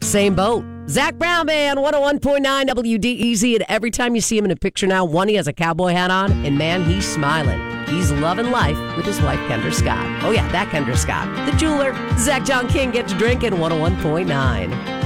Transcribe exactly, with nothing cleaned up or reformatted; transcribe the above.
Same boat. Zach Brown Band, one oh one point nine W D E Z. And every time you see him in a picture now, one, he has a cowboy hat on, and man, he's smiling. He's loving life with his wife, Kendra Scott. Oh, yeah, that Kendra Scott. The jeweler, Zach John King, gets drinking one oh one point nine.